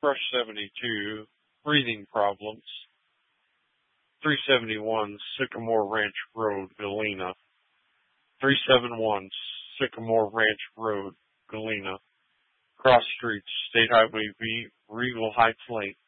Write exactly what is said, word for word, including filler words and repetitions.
Brush seventy-two, breathing problems. three seventy-one, Sycamore Ranch Road, Galena. three seventy-one, Sycamore Ranch Road, Galena. Cross Streets, State Highway B, Regal Heights Lake.